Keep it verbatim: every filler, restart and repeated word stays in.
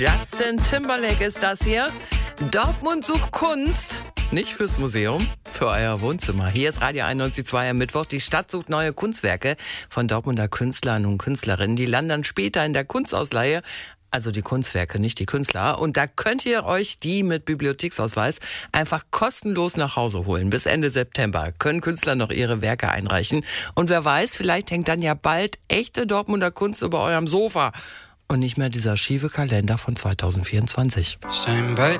Justin Timberlake ist das hier. Dortmund sucht Kunst. Nicht fürs Museum, für euer Wohnzimmer. Hier ist Radio einundneunzig Komma zwei am Mittwoch. Die Stadt sucht neue Kunstwerke von Dortmunder Künstlern und Künstlerinnen. Die landen dann später in der Kunstausleihe. Also die Kunstwerke, nicht die Künstler. Und da könnt ihr euch die mit Bibliotheksausweis einfach kostenlos nach Hause holen. Bis Ende September können Künstler noch ihre Werke einreichen. Und wer weiß, vielleicht hängt dann ja bald echte Dortmunder Kunst über eurem Sofa. Und nicht mehr dieser schiefe Kalender von zweitausendvierundzwanzig. Shine bright